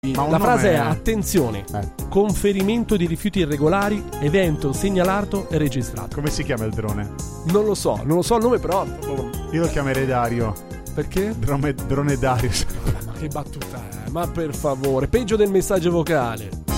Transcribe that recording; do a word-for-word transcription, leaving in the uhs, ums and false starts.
Ma la frase nome... è: attenzione, eh. conferimento di rifiuti irregolari, evento segnalato e registrato. Come si chiama il drone? Non lo so, non lo so il nome, però. Io lo chiamerei Dario. Perché? Drone, drone Dario. Ma che battuta è? Ma per favore, peggio del messaggio vocale.